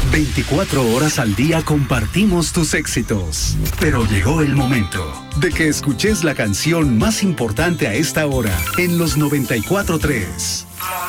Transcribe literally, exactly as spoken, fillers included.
veinticuatro horas al día compartimos tus éxitos. Pero llegó el momento de que escuches la canción más importante a esta hora en los noventa y cuatro tres.